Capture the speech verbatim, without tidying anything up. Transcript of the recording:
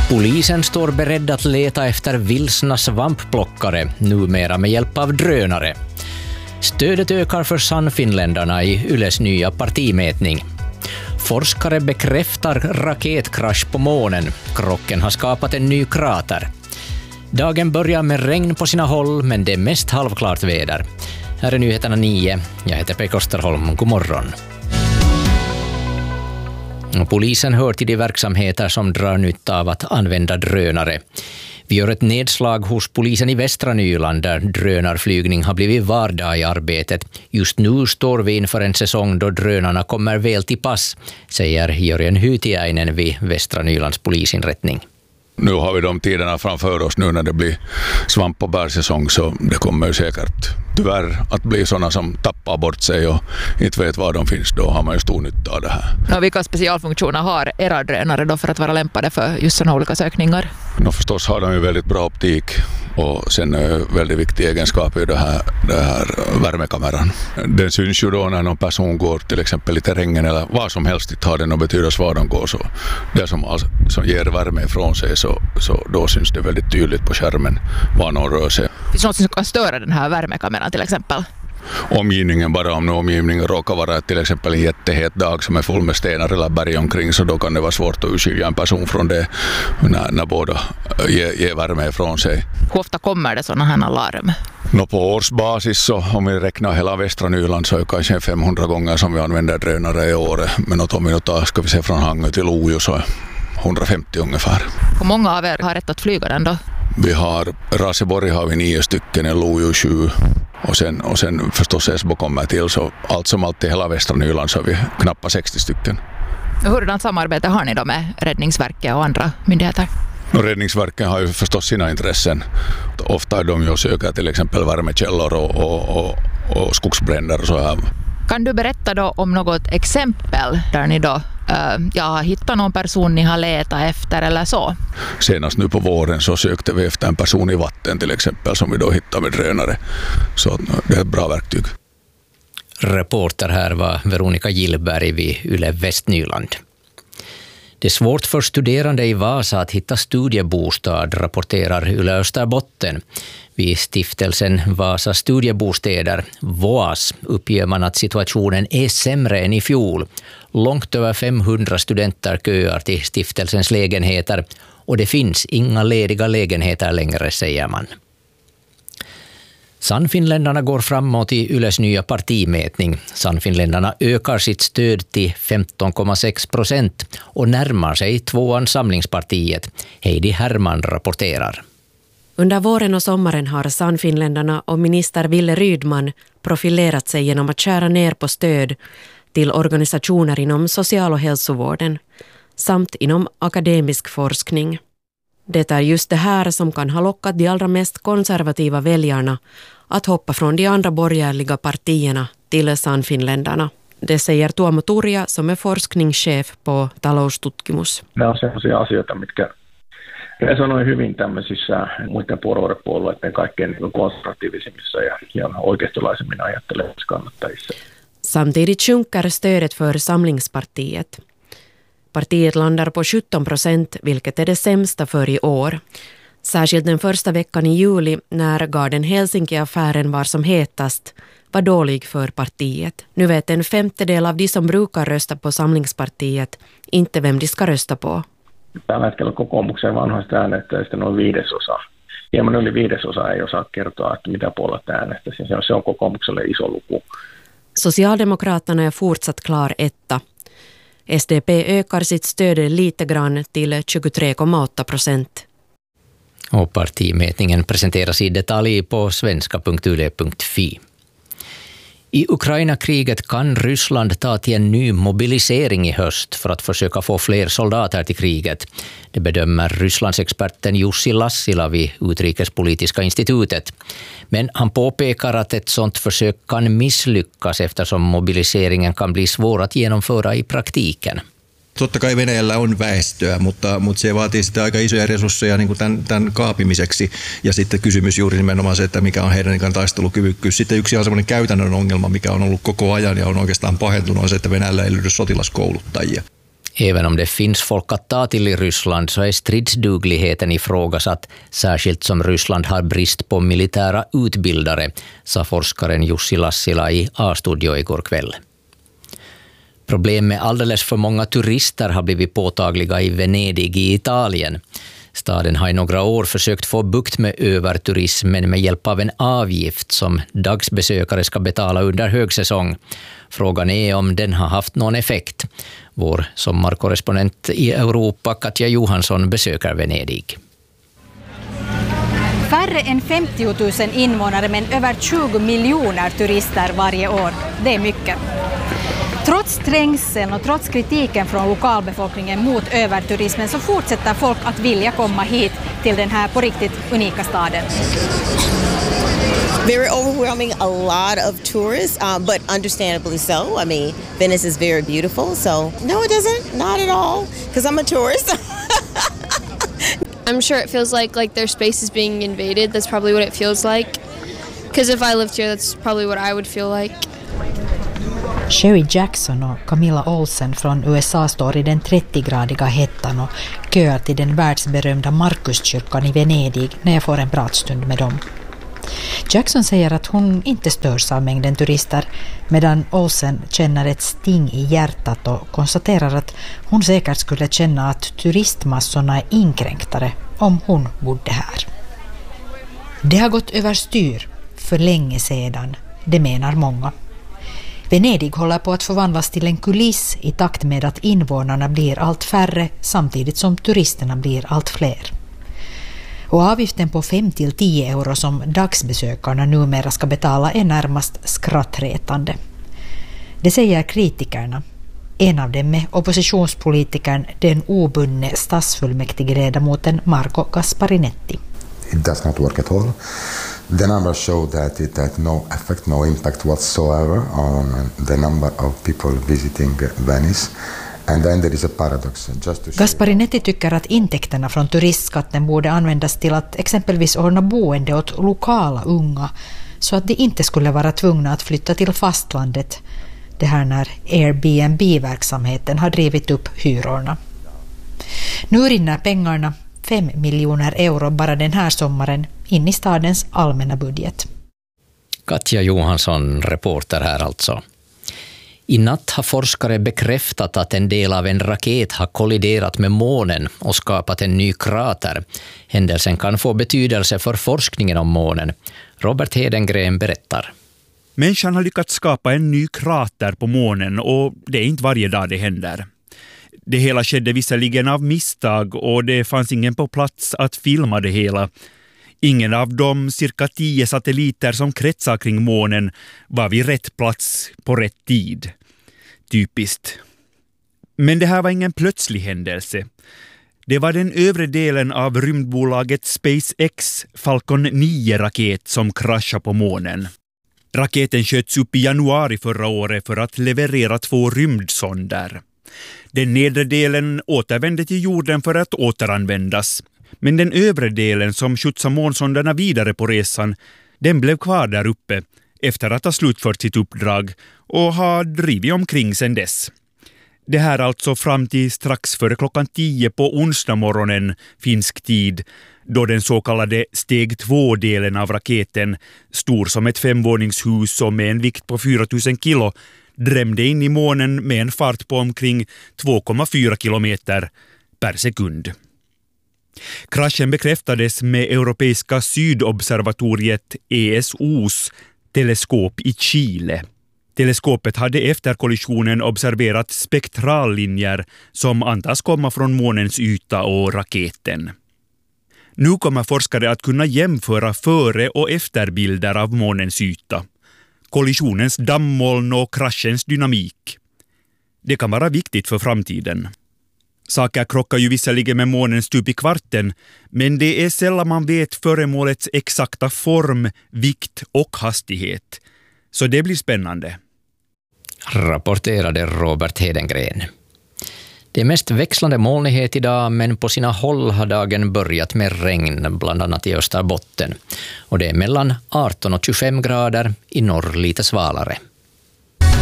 Polisen står beredd att leta efter vilsna svampplockare, numera med hjälp av drönare. Stödet ökar för Sannfinländarna i Yles nya partimätning. Forskare bekräftar raketkrasch på månen. Krocken har skapat en ny krater. Dagen börjar med regn på sina håll, men det är mest halvklart väder. Här är nyheterna nio. Jag heter Pekka Österholm. God morgon. Polisen hör till de verksamheter som drar nytta av att använda drönare. Vi gör ett nedslag hos polisen i Västra Nyland där drönarflygning har blivit vardag i arbetet. Just nu står vi inför en säsong då drönarna kommer väl till pass, säger Jörgen Hytiäinen vid Västra Nylands polisinrättning. Nu har vi de tiderna framför oss nu när det blir svamp- och bärsäsong, så det kommer ju säkert tyvärr att bli sådana som tappar bort sig och inte vet var de finns. Då har man ju stor nytta av det här. Ja, vilka specialfunktioner har era drönare då för att vara lämpade för just sådana olika sökningar? No, förstås har de ju väldigt bra optik och sen är väldigt viktig egenskap i det här, det här värmekameran. Den syns ju då när någon person går till exempel i terrängen eller vad som helst, inte har den och betyder var de går. Så det som, som ger värme ifrån sig, så, så då syns det väldigt tydligt på skärmen var någon rör sig. Finns det något som kan störa den här värmekameran till exempel? Omgivningen, bara om omgivningen råkar vara till exempel en jättehet dag som är full med stenar eller berg omkring, så då kan det vara svårt att urskilja en person från det när, när båda ger, ger värme ifrån sig. Hur ofta kommer det sådana här larm? No, på årsbasis, så om vi räknar hela Västra Nyland, så är det kanske femhundra gånger som vi använder drönare i året. Men om vi tar, ska vi se från Hangö till Lojo, så är hundrafemtio ungefär. Hur många av er har rätt att flyga den då? Vi har, Raseborg har vi nio stycken, i Lojo sju. Och sen, och sen förstås Esbo kommer till, så allt som allt i hela Västra Nyland så har vi knappt sextio stycken. Hurdant samarbete har ni då med Räddningsverket och andra myndigheter? Och Räddningsverket har ju förstås sina intressen. Ofta är de ju söker till exempel värmekällor och, och, och, och skogsbränder och så här. Kan du berätta då om något exempel där ni då uh, ja, har hittat någon person ni har letat efter eller så? Senast nu på våren så sökte vi efter en person i vatten till exempel, som vi då hittade med drönare. Så det är ett bra verktyg. Reporter här var Veronica Gillberg vid Yle Västnyland. Det är svårt för studerande i Vasa att hitta studiebostad, rapporterar Yle Österbotten. Vid stiftelsen Vasa studiebostäder, V O A S, uppger man att situationen är sämre än i fjol. Långt över femhundra studenter köar till stiftelsens lägenheter och det finns inga lediga lägenheter längre, säger man. Sannfinländarna går framåt i Yles nya partimätning. Sannfinländarna ökar sitt stöd till femton komma sex procent och närmar sig tvåan Samlingspartiet. Heidi Herman rapporterar. Under våren och sommaren har Sannfinländarna och minister Ville Rydman profilerat sig genom att skära ner på stöd till organisationer inom social- och hälsovården samt inom akademisk forskning. Det är just det här som kan ha lockat de allra mest konservativa väljarna att hoppa från de andra borgerliga partierna till Sannfinländarna. Det säger Tuomo Turja, som är forskningschef på taloustutkimus. Nämä on sellaisia asioita, mitkä resonoi hyvin tämmöisissä muiden puolueiden kaikkein konservatiivisimmissa ja, ja oikeistolaisemmin ajattelevissa kannattajissa. Samtidigt sjunker stödet för Samlingspartiet. Partiet landar på sjutton procent, vilket är det sämsta för i år. Särskilt den första veckan i juli, när Garden Helsinki-affären var som hetast, var dålig för partiet. Nu vet en femtedel av de som brukar rösta på Samlingspartiet inte vem de ska rösta på. Tällä hetkellä kokoomuksen vanhoista äänestäjistä noin viidesosa. Hieman yli viidesosa ei osaa kertoa, että mitä puolelta äänestäisi. Se on kokoomukselle iso luku. Socialdemokraterna är fortsatt klar etta. S D P ökar sitt stöd lite grann till tjugotre komma åtta procent. Och partimätningen presenteras i detalj på svenska punkt yle punkt fi. I Ukraina-kriget kan Ryssland ta till en ny mobilisering i höst för att försöka få fler soldater till kriget. Det bedömer Rysslandsexperten Jussi Lassila vid Utrikespolitiska institutet. Men han påpekar att ett sådant försök kan misslyckas eftersom mobiliseringen kan bli svår att genomföra i praktiken. Totta kai Venäjällä on väestöä, mutta, mutta se vaatii sitten aika isoja resursseja niin kuin tämän, tämän kaapimiseksi. Ja sitten kysymys juuri nimenomaan se, että mikä on heidän taistelukyvykkyys. Sitten yksi on sellainen käytännön ongelma, mikä on ollut koko ajan ja on oikeastaan pahentunut, on se, että Venäjällä ei löydy sotilaskouluttajia. Även om det finns folk att ta till i Ryssland så är stridsdugligheten ifrågasatt, särskilt som Ryssland har brist på militära utbildare, sa forskaren Jussi Lassila i A-studio igår kväll. Problem med alldeles för många turister har blivit påtagliga i Venedig i Italien. Staden har i några år försökt få bukt med överturismen med hjälp av en avgift som dagsbesökare ska betala under högsäsong. Frågan är om den har haft någon effekt. Vår sommarkorrespondent i Europa, Katja Johansson, besöker Venedig. Färre än femtio tusen invånare men över tjugo miljoner turister varje år. Det är mycket. Trots trängseln och trots kritiken från lokalbefolkningen mot överturismen så fortsätter folk att vilja komma hit till den här på riktigt unika staden. Very overwhelming, a lot of tourists, um, but understandably so. I mean, Venice is very beautiful, so no, it doesn't, not at all, because I'm a tourist. I'm sure it feels like like their space is being invaded. That's probably what it feels like. Because if I lived here, that's probably what I would feel like. Sherry Jackson och Camilla Olsen från U S A står i den trettio-gradiga hettan och köar till den världsberömda Markuskyrkan i Venedig när jag får en pratstund med dem. Jackson säger att hon inte störs av mängden turister, medan Olsen känner ett sting i hjärtat och konstaterar att hon säkert skulle känna att turistmassorna är inkränktare om hon bodde här. Det har gått överstyr för länge sedan, det menar många. Venedig håller på att förvandlas till en kuliss i takt med att invånarna blir allt färre samtidigt som turisterna blir allt fler. Och avgiften på fem till tio euro som dagsbesökarna numera ska betala är närmast skrattretande. Det säger kritikerna. En av dem är oppositionspolitikern, den obundne stadsfullmäktigeledamoten Marco Gasparinetti. It does not work at all. The numbers show that it had no effect, no impact whatsoever on the number of people visiting Venice. And then there is a paradox. Just to Gasparinetti tycker att intäkterna från turistskatten borde användas till att exempelvis ordna boende åt lokala unga så att de inte skulle vara tvungna att flytta till fastlandet. Det här när Airbnb-verksamheten har drivit upp hyrorna. Nu rinner pengarna, fem miljoner euro bara den här sommaren, in i stadens allmänna budget. Katja Johansson, reporter här alltså. I natt har forskare bekräftat att en del av en raket har kolliderat med månen och skapat en ny krater. Händelsen kan få betydelse för forskningen om månen. Robert Hedengren berättar. Människan har lyckats skapa en ny krater på månen och det är inte varje dag det händer. Det hela skedde visserligen av misstag och det fanns ingen på plats att filma det hela. Ingen av de cirka tio satelliter som kretsar kring månen var vid rätt plats på rätt tid. Typiskt. Men det här var ingen plötslig händelse. Det var den övre delen av rymdbolaget SpaceX Falcon nio-raket som kraschade på månen. Raketen sköts upp i januari förra året för att leverera två rymdsonder. Den nedre delen återvände till jorden för att återanvändas. Men den övre delen som skjutsade månsonderna vidare på resan, den blev kvar där uppe efter att ha slutfört sitt uppdrag och har drivit omkring sedan dess. Det här alltså fram till strax före klockan tio på onsdag morgonen finsk tid, då den så kallade steg två-delen av raketen, stor som ett femvåningshus och med en vikt på fyra tusen kilo, drämde in i månen med en fart på omkring två komma fyra kilometer per sekund. Kraschen bekräftades med Europeiska sydobservatoriet E S O:s teleskop i Chile. Teleskopet hade efter kollisionen observerat spektrallinjer som antas komma från månens yta och raketen. Nu kommer forskare att kunna jämföra före- och efterbilder av månens yta, kollisionens dammoln och kraschens dynamik. Det kan vara viktigt för framtiden. Saker krockar ju visserligen med månen stup i kvarten, men det är sällan man vet föremålets exakta form, vikt och hastighet. Så det blir spännande. Rapporterade Robert Hedengren. Det är mest växlande molnighet idag, men på sina håll har dagen börjat med regn, bland annat i Österbotten. Och det är mellan arton och tjugofem grader, i norr lite svalare.